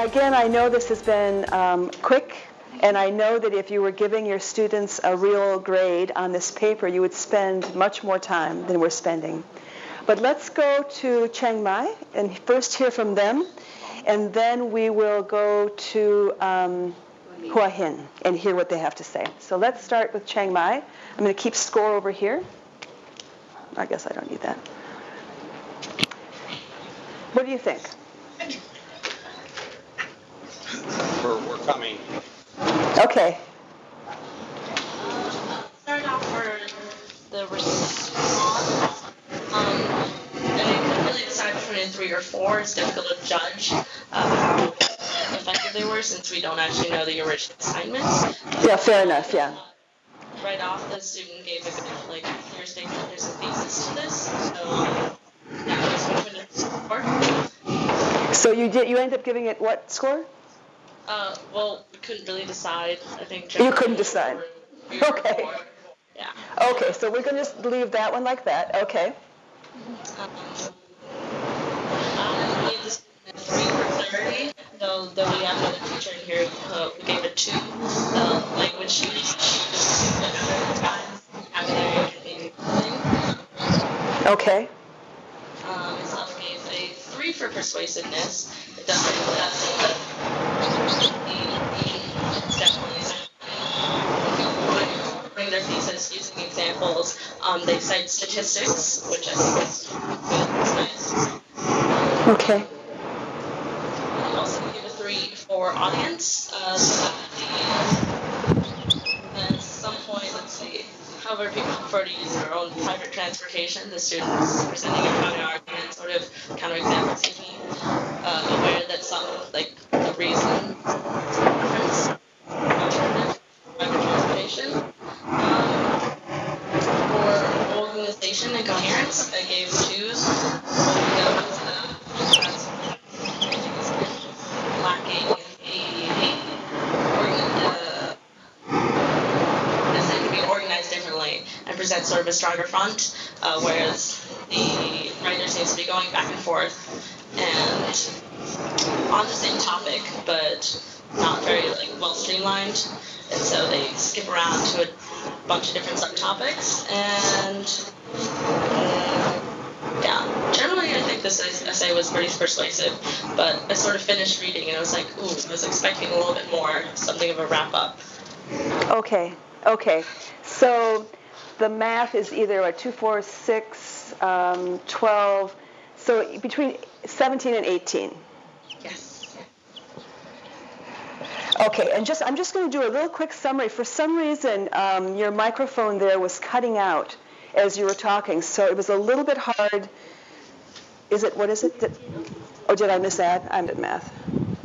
again, I know this has been quick, and I know that if you were giving your students a real grade on this paper, you would spend much more time than we're spending. But let's go to Chiang Mai and first hear from them, and then we will go to Hua Hin and hear what they have to say. So let's start with Chiang Mai. I'm going to keep score over here. I guess I don't need that. What do you think? We're coming. Okay. Start off for the response. And you couldn't really decide between 3 or 4. It's difficult to judge how effective they were since we don't actually know the original assignments. Yeah, fair enough, yeah. Right off, the student gave a good, clear statement. There's a thesis to this. So that was between a score. So you ended up giving it what score? Well, we couldn't really decide. I think you couldn't decide. Okay. Yeah. Okay, so we're going to just leave that one like that. Okay. I gave this a 3 for 30, though we have another teacher in here who gave it 2. The language used Okay. Myself gave a 3 for persuasiveness. It doesn't bring their thesis using examples. They cite statistics, which I think is good. It's nice. Okay. I also give a 3 for audience. So at some point, let's see, however people prefer to use their own private transportation, the students presenting a counter-argument, sort of counter-example thinking, aware that some, the reason preference alternative private transportation. For organization and coherence, I gave 2s. Lacking organized differently and present sort of a stronger front, whereas the writer seems to be going back and forth and on the same topic, but not very well streamlined, and so they skip around to a bunch of different subtopics. And yeah, generally I think this essay was pretty persuasive, but I sort of finished reading and I was like, ooh, I was expecting a little bit more, something of a wrap up. Okay. So the math is either a 2, 4, 6, 12, so between 17 and 18. Yes. Okay, and I'm just going to do a little quick summary. For some reason, your microphone there was cutting out as you were talking, so it was a little bit hard. What is it? Did I miss that? I'm at math.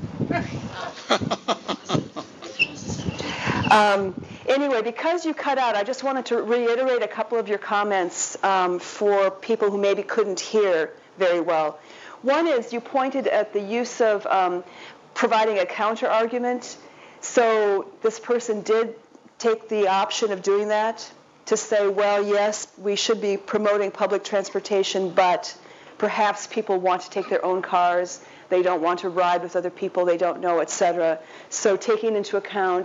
Anyway, because you cut out, I just wanted to reiterate a couple of your comments for people who maybe couldn't hear very well. One is you pointed at the use of providing a counter-argument. So this person did take the option of doing that to say, well, yes, we should be promoting public transportation, but perhaps people want to take their own cars. They don't want to ride with other people they don't know, etc. So taking into account